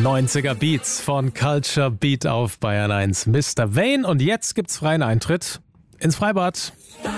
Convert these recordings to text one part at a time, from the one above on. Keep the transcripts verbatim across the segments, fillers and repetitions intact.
neunziger Beats von Culture Beat auf Bayern eins. Mister Wayne, und jetzt gibt's freien Eintritt ins Freibad.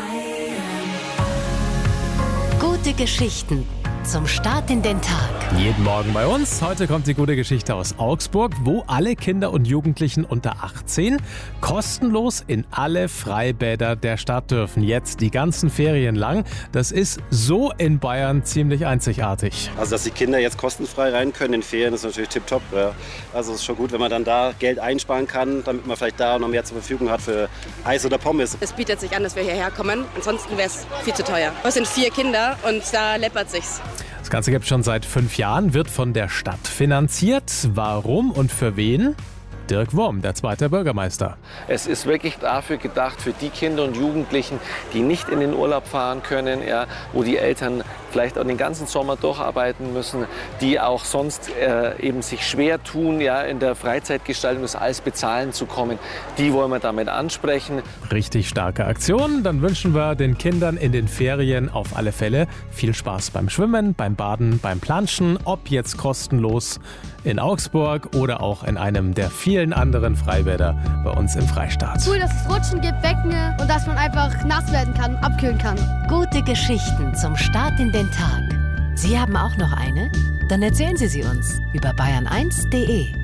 Gute Geschichten zum Start in den Tag. Jeden Morgen bei uns. Heute kommt die gute Geschichte aus Augsburg, wo alle Kinder und Jugendlichen unter achtzehn kostenlos in alle Freibäder der Stadt dürfen. Jetzt die ganzen Ferien lang. Das ist so in Bayern ziemlich einzigartig. Also, dass die Kinder jetzt kostenfrei rein können in Ferien, ist natürlich tipptopp. Ja. Also, es ist schon gut, wenn man dann da Geld einsparen kann, damit man vielleicht da noch mehr zur Verfügung hat für Eis oder Pommes. Es bietet sich an, dass wir hierher kommen. Ansonsten wäre es viel zu teuer. Es sind vier Kinder und da läppert sich's. Das Ganze gibt es schon seit fünf Jahren, wird von der Stadt finanziert. Warum und für wen? Dirk Wurm, der zweite Bürgermeister. Es ist wirklich dafür gedacht, für die Kinder und Jugendlichen, die nicht in den Urlaub fahren können, ja, wo die Eltern vielleicht auch den ganzen Sommer durcharbeiten müssen, die auch sonst äh, eben sich schwer tun, ja, in der Freizeitgestaltung das alles bezahlen zu kommen. Die wollen wir damit ansprechen. Richtig starke Aktion. Dann wünschen wir den Kindern in den Ferien auf alle Fälle viel Spaß beim Schwimmen, beim Baden, beim Planschen, ob jetzt kostenlos in Augsburg oder auch in einem der vielen anderen Freibäder bei uns im Freistaat. Cool, dass es Rutschen gibt, Becken und dass man einfach nass werden kann, abkühlen kann. Gute Geschichten zum Start in den Tag. Sie haben auch noch eine? Dann erzählen Sie sie uns über bayern eins punkt de.